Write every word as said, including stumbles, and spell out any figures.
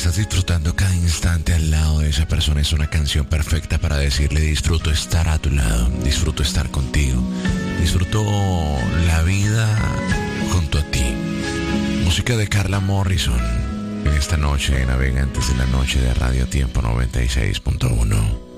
estás disfrutando cada instante al lado de esa persona, es una canción perfecta para decirle disfruto estar a tu lado, disfruto estar contigo, disfruto la vida junto a ti. Música de Carla Morrison en esta noche de Navegantes de la Noche de Radio Tiempo noventa y seis punto uno.